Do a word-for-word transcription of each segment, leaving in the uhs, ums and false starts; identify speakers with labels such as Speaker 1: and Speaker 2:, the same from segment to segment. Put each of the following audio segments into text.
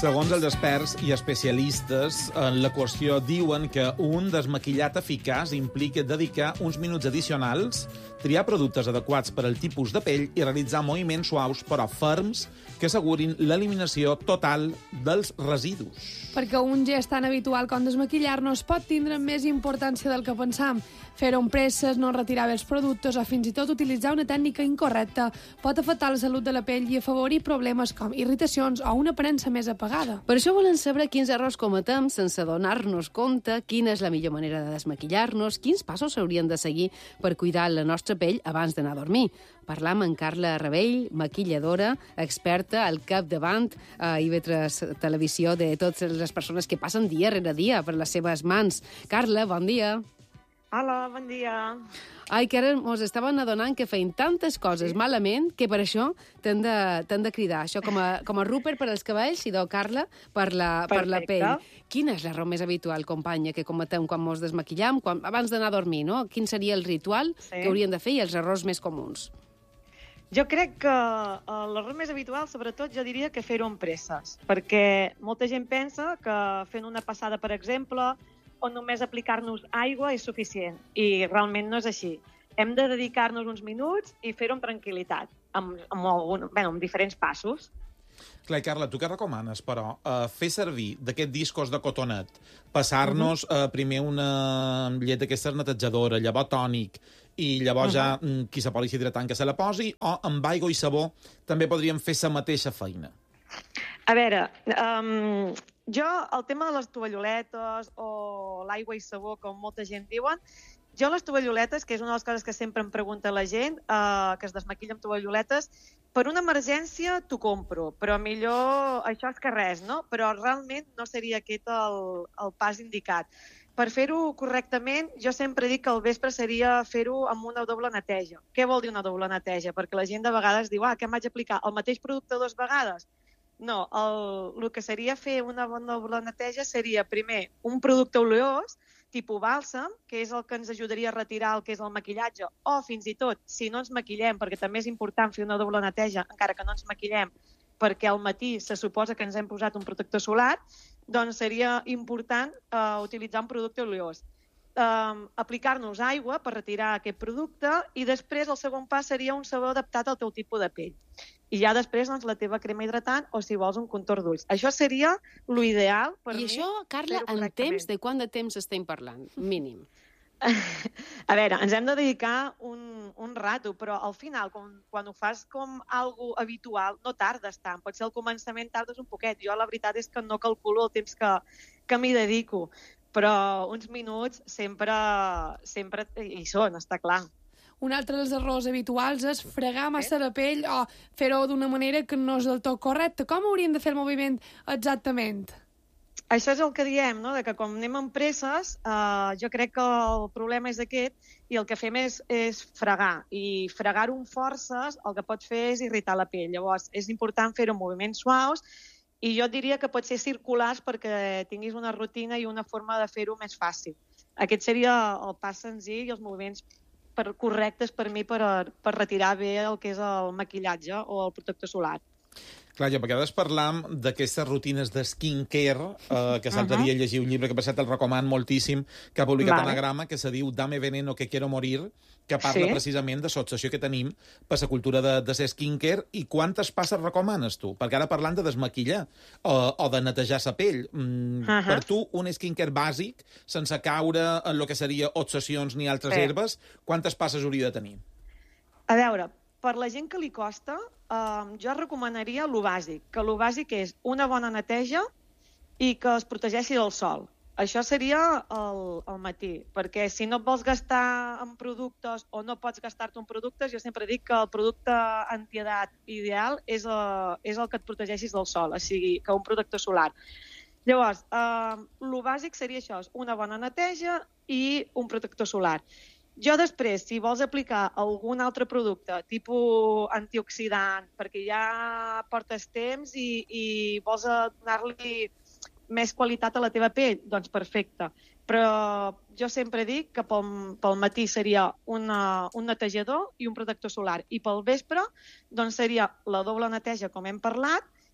Speaker 1: Segons els experts i especialistes en la qüestió, diuen que un desmaquillat eficaç implica dedicar uns minuts addicionals, triar productes adequats per al tipus de pell i realitzar moviments suaus però ferms que assegurin l'eliminació total dels residus.
Speaker 2: Perquè un gest tan habitual com desmaquillar-nos pot tindre més importància del que pensam. Fer-ho amb presses, no retirar bé els productes o fins i tot utilitzar una tècnica incorrecta pot afectar la salut de la pell i afavorir problemes com irritacions o una aparença més apagada.
Speaker 3: Per això volen saber quins errors cometem sense donar-nos compte, quina és la millor manera de desmaquillar-nos, quins passos s'haurien de seguir per cuidar la nostra pell abans d'anar a dormir. Parlam amb Carla Ravell, maquilladora, experta al capdavant a I V tres Televisió de totes les persones que passen dia rere dia per les seves mans. Carla, bon dia.
Speaker 4: Hola, bon dia.
Speaker 3: Ai, que ara ens estaven adonant que feien tantes coses sí. malament que per això t'hem de, t'hem de cridar. Això com a, com a Rupert per als cabells i de Carla per la, per la pell. Quin és l'error més habitual, companya, que cometem quan ens desmaquillam, quan, abans d'anar a dormir, no? Quin seria el ritual sí. que hauríem de fer i els errors més comuns?
Speaker 4: Jo crec que uh, l'error més habitual, sobretot, jo diria que fer-ho amb presses, perquè molta gent pensa que fent una passada, per exemple, o només aplicar-nos aigua és suficient, i realment no és així. Hem de dedicar-nos uns minuts i fer-ho amb tranquil·litat, amb, amb, algun, bueno, amb diferents passos.
Speaker 1: Clar, Carla, tu què recomanes, però? Uh, fer servir d'aquests discos de cotonet, passar-nos uh, primer una llet d'aquesta netejadora, llavors tònic, i llavors uh -huh. ja mm, qui s'apolis hidratant que se la posi, o amb aigua i sabó també podríem fer la mateixa feina?
Speaker 4: A veure, um, jo el tema de les tovalloletes o l'aigua i sabó, com molta gent diuen, jo les tovalloletes, que és una de les coses que sempre em pregunta la gent, uh, que es desmaquilla amb tovalloletes, per una emergència t'ho compro, però millor això és que res, no? Però realment no seria aquest el, el pas indicat. Per fer-ho correctament, jo sempre dic que al vespre seria fer-ho amb una doble neteja. Què vol dir una doble neteja? Perquè la gent de vegades diu, ah, què m'haig d'aplicar? El mateix producte dues vegades? No, el, el que seria fer una bona doble neteja seria, primer, un producte oleós, tipus bàlsam, que és el que ens ajudaria a retirar el que és el maquillatge, o fins i tot, si no ens maquillem, perquè també és important fer una doble neteja, encara que no ens maquillem, perquè al matí se suposa que ens hem posat un protector solar, doncs seria important uh, utilitzar un producte oleós. Um, aplicar-nos aigua per retirar aquest producte i després el segon pas seria un sabó adaptat al teu tipus de pell. I ja després doncs, la teva crema hidratant o si vols un contorn d'ulls. Això seria l'ideal per
Speaker 3: I
Speaker 4: mi.
Speaker 3: I això, Carla, en temps, de quant de temps estem parlant? Mínim.
Speaker 4: A veure, ens hem de dedicar un, un rato, però al final, quan, quan ho fas com algo habitual, no tardes tant. Pot ser al començament tardes un poquet. Jo la veritat és que no calculo el temps que, que m'hi dedico, però uns minuts sempre, sempre hi són, està clar.
Speaker 2: Un altre dels errors habituals és fregar massa la pell o fer-ho d'una manera que no és del tot correcta. Com hauríem de fer el moviment exactament?
Speaker 4: Això és el que diem, no? De que quan anem amb presses, eh, jo crec que el problema és aquest i el que fem és, és fregar. I fregar-ho amb forces el que pot fer és irritar la pell. Llavors, és important fer-ho amb moviments suaus i jo diria que pot ser circulars perquè tinguis una rutina i una forma de fer-ho més fàcil. Aquest seria el pas senzill i els moviments per, correctes per mi per, per retirar bé el que és el maquillatge o el protector solar.
Speaker 1: Clar, jo a vegades parlam d'aquestes rutines de skincare, eh, que l'altre dia llegir un llibre que per cert el recoman moltíssim, que ha publicat vale. Anagrama, que se diu Dame veneno que quiero morir, que parla sí? precisament de l'obsessió que tenim per la cultura de, de ser skincare. I quantes passes recomanes tu? Perquè ara parlant de desmaquillar o, o de netejar la pell. Mm, uh -huh. Per tu, un skincare bàsic, sense caure en el que seria obsessions ni altres sí. herbes, quantes passes hauria de tenir?
Speaker 4: A veure, per la gent que li costa, eh, jo recomanaria lo bàsic, que lo bàsic és una bona neteja i que es protegeixi del sol. Això seria el, el matí, perquè si no et vols gastar en productes o no pots gastar-te en productes, jo sempre dic que el producte antiedat ideal és, uh, és el que et protegeixis del sol, o sigui, que un protector solar. Llavors, eh, lo bàsic seria això, una bona neteja i un protector solar. Jo després, si vols aplicar algun altre producte, tipus antioxidant, perquè ja portes temps i, i vols donar-li més qualitat a la teva pell, doncs perfecte. Però jo sempre dic que pel, pel matí seria una, un netejador i un protector solar. I pel vespre doncs seria la doble neteja, com hem parlat,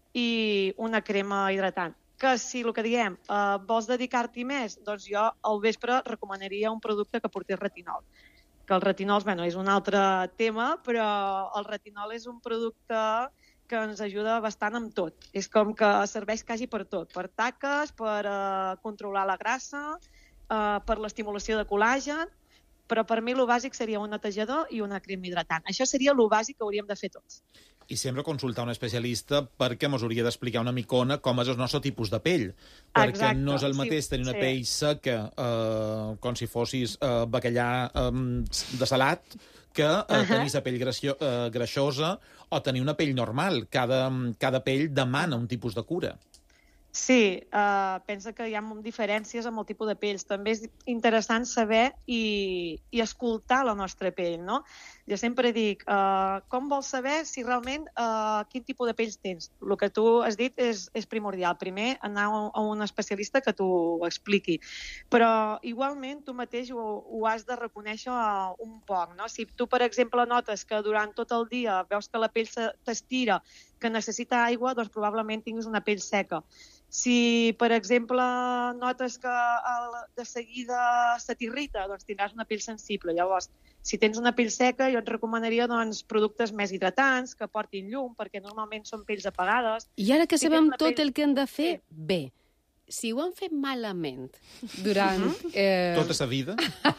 Speaker 4: i una crema hidratant. Que si el que diem, eh, vols dedicar-t'hi més, doncs jo al vespre recomanaria un producte que portés retinol. Que el retinol, bueno, és un altre tema, però el retinol és un producte que ens ajuda bastant amb tot. És com que serveix quasi per tot, per taques, per eh, controlar la grassa, eh, per l'estimulació de col·làgen, però per mi el bàsic seria un netejador i una crema hidratant. Això seria el bàsic que hauríem de fer tots.
Speaker 1: I sempre consultar un especialista perquè ens hauria d'explicar una micona com és el nostre tipus de pell. Perquè Exacte, no és el mateix sí, tenir una sí. pell seca, eh, com si fossis eh, bacallà eh, de salat, que eh, uh -huh. tenir la pell greixo, eh, greixosa o tenir una pell normal. Cada, cada pell demana un tipus de cura.
Speaker 4: Sí, uh, pensa que hi ha diferències amb el tipus de pells. També és interessant saber i, i escoltar la nostra pell, no? Jo sempre dic, uh, com vols saber si realment uh, quin tipus de pells tens? El que tu has dit és, és primordial. Primer, anar a un especialista que t'ho expliqui. Però, igualment, tu mateix ho, ho has de reconèixer un poc, no? Si tu, per exemple, notes que durant tot el dia veus que la pell t'estira, que necessita aigua, doncs probablement tinguis una pell seca. Si, per exemple, notes que de seguida se t'irrita, doncs tindràs una pell sensible. Llavors, si tens una pell seca, jo et recomanaria doncs, productes més hidratants, que portin llum, perquè normalment són pells apagades.
Speaker 3: I ara que si sabem tot pell... el que hem de fer, sí. bé, si ho han fet malament durant... Uh -huh. eh...
Speaker 1: Tota sa vida?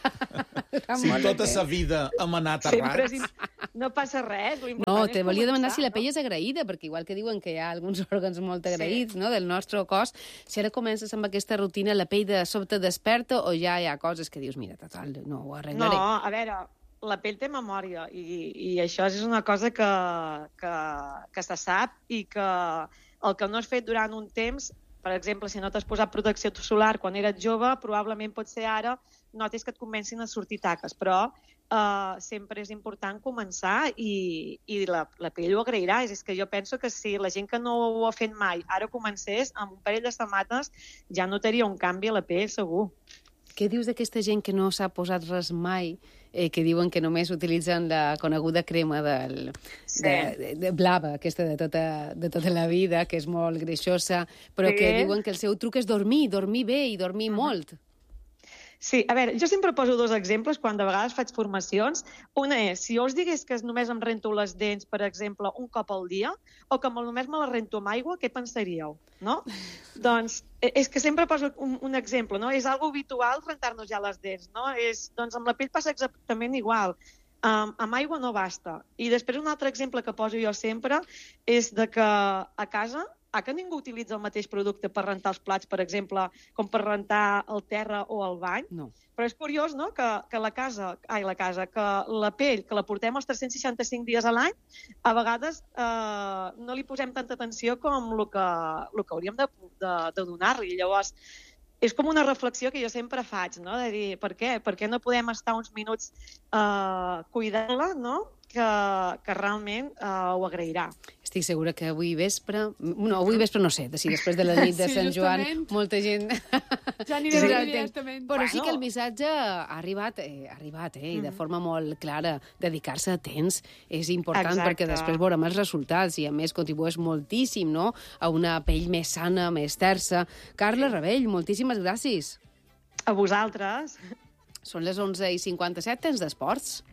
Speaker 1: Si tota sa vida hem anat errats...
Speaker 4: In... No passa res.
Speaker 3: No, te volia demanar si la pell és agraïda, perquè igual que diuen que hi ha alguns òrgans molt agraïts sí. no, del nostre cos, si ara comences amb aquesta rutina, la pell de sobte desperta o ja hi ha coses que dius, mira, total, no ho arreglaré?
Speaker 4: No, a veure, la pell té memòria i, i això és una cosa que, que, que se sap i que el que no has fet durant un temps, per exemple, si no t'has posat protecció solar quan eres jove, probablement pot ser ara notis que et comencin a sortir taques, però uh, sempre és important començar i, i la, la pell ho agrairà. És que jo penso que si la gent que no ho ha fet mai ara comencés, amb un parell de setmanes ja notaria un canvi a la pell, segur.
Speaker 3: Què dius d'aquesta gent que no s'ha posat res mai, eh, que diuen que només utilitzen la coneguda crema del, sí. de, de, de blava, aquesta de tota, de tota la vida, que és molt greixosa, però sí. que diuen que el seu truc és dormir, dormir bé i dormir uh-huh. molt.
Speaker 4: Sí, a veure, jo sempre poso dos exemples quan de vegades faig formacions. Una és, si jo us digués que només em rento les dents, per exemple, un cop al dia, o que només me les rento amb aigua, què pensaríeu? No? Doncs és que sempre poso un, un exemple, no? És algo habitual rentar-nos ja les dents, no? És, doncs amb la pell passa exactament igual. Um, amb aigua no basta. I després un altre exemple que poso jo sempre és de que a casa ah, que ningú utilitza el mateix producte per rentar els plats, per exemple, com per rentar el terra o el bany.
Speaker 3: No.
Speaker 4: Però és curiós, no?, que, que la casa, ai, la casa, que la pell, que la portem els tres-cents seixanta-cinc dies a l'any, a vegades eh, no li posem tanta atenció com el que, el que hauríem de, de, de donar-li. Llavors, és com una reflexió que jo sempre faig, no?, de dir, per què? Per què no podem estar uns minuts eh, cuidant-la, no?, que, que realment eh, ho agrairà.
Speaker 3: Estic segura que avui vespre... No, avui vespre no sé, si després de la nit de
Speaker 2: sí,
Speaker 3: Sant Joan
Speaker 2: justament.
Speaker 3: molta gent...
Speaker 2: Ja anirem sí. directament.
Speaker 3: Però bueno. sí que el missatge ha arribat, eh, ha arribat eh, i de forma molt clara. Dedicar-se a temps és important. Exacte. Perquè després veurem els resultats i, a més, contribueix moltíssim, no?, a una pell més sana, més tersa. Carla Ravell, moltíssimes gràcies.
Speaker 4: A vosaltres.
Speaker 3: Són les onze i cinquanta-set, temps d'esports.